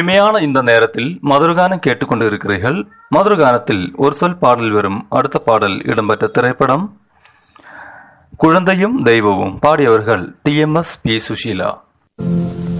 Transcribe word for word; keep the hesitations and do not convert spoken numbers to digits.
இனிமையான இந்த நேரத்தில் மதுரகானம் கேட்டுக்கொண்டு இருக்கிறீர்கள். மதுரகானத்தில் ஒரு சொல் பாடல் வரும். அடுத்த பாடல் இடம்பெற்ற திரைப்படம் குழந்தையும் தெய்வமும். பாடியவர்கள் D M S B Sushila.